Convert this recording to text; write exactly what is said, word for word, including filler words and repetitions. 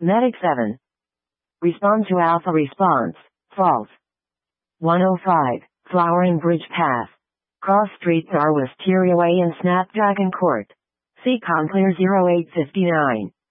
Medic seven. Respond to Alpha response. False. one oh five. Flowering Bridge Path. Cross Street Star Wisteria Way in Snapdragon Court. C. Conclear zero eight five nine.